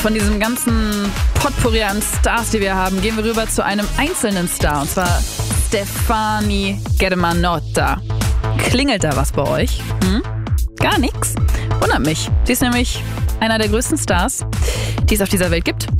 Von diesem ganzen Potpourri an Stars, die wir haben, gehen wir rüber zu einem einzelnen Star, und zwar Stefani Germanotta. Klingelt da was bei euch? Gar nichts? Wundert mich. Sie ist nämlich einer der größten Stars, die es auf dieser Welt gibt.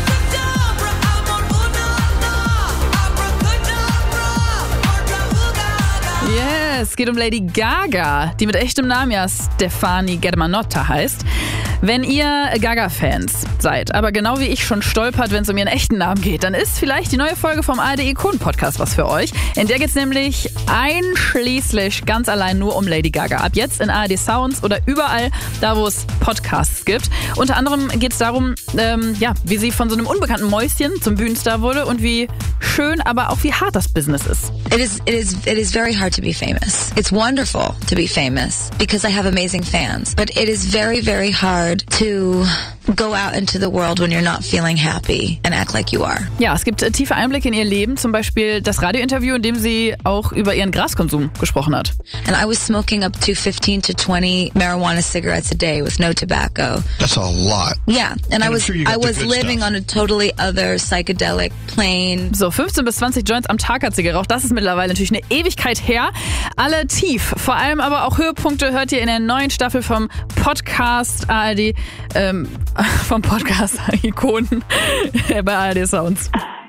Es geht um Lady Gaga, die mit echtem Namen ja Stefani Germanotta heißt. Wenn ihr Gaga-Fans seid, aber genau wie ich schon stolpert, wenn es um ihren echten Namen geht, dann ist vielleicht die neue Folge vom ARD-Ikonen-Podcast was für euch. In der geht es nämlich einschließlich ganz allein nur um Lady Gaga. Ab jetzt in ARD Sounds oder überall da, wo es Podcasts gibt. Unter anderem geht es darum, wie sie von so einem unbekannten Mäuschen zum Bühnenstar wurde und wie schön, aber auch wie hart das Business ist. It is very hard to be famous. It's wonderful to be famous because I have amazing fans. But it is very, very hard to go out into the world when you're not feeling happy and act like you are. Ja, es gibt tiefe Einblicke in ihr Leben, zum Beispiel das Radiointerview, in dem sie auch über ihren Graskonsum gesprochen hat. And I was smoking up to 15 to 20 marijuana cigarettes a day with no tobacco. That's a lot. Yeah, and I was living on a totally other psychedelic plane. So, 15 bis 20 Joints am Tag hat sie geraucht. Das ist mittlerweile natürlich eine Ewigkeit her. Alle tief, vor allem aber auch Höhepunkte hört ihr in der neuen Staffel vom Podcast ARD, vom Podcast Ikonen bei ARD Sounds.